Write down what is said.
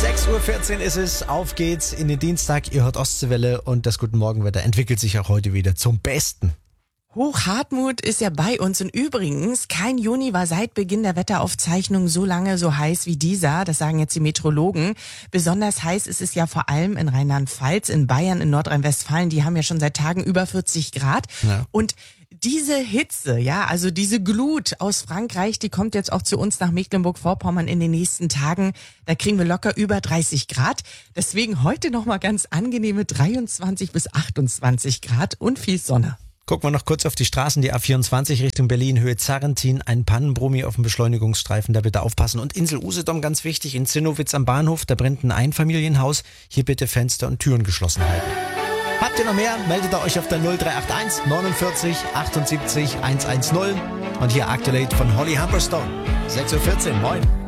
6:14 Uhr ist es, auf geht's in den Dienstag, ihr hört Ostseewelle und das Guten Morgenwetter entwickelt sich auch heute wieder zum Besten. Hochhartmut ist ja bei uns und übrigens, kein Juni war seit Beginn der Wetteraufzeichnung so lange so heiß wie dieser, das sagen jetzt die Meteorologen. Besonders heiß ist es ja vor allem in Rheinland-Pfalz, in Bayern, in Nordrhein-Westfalen, die haben ja schon seit Tagen über 40 Grad. Ja. Und diese Hitze, ja, also diese Glut aus Frankreich, die kommt jetzt auch zu uns nach Mecklenburg-Vorpommern in den nächsten Tagen. Da kriegen wir locker über 30 Grad. Deswegen heute nochmal ganz angenehme 23 bis 28 Grad und viel Sonne. Gucken wir noch kurz auf die Straßen, die A24 Richtung Berlin, Höhe Zarrentin, ein Pannenbrummi auf dem Beschleunigungsstreifen, da bitte aufpassen. Und Insel Usedom, ganz wichtig, in Zinnowitz am Bahnhof, da brennt ein Einfamilienhaus, hier bitte Fenster und Türen geschlossen halten. Habt ihr noch mehr? Meldet ihr euch auf der 0381 49 78 110 und hier Actolate von Holly Humberstone. 6:14 Uhr, moin.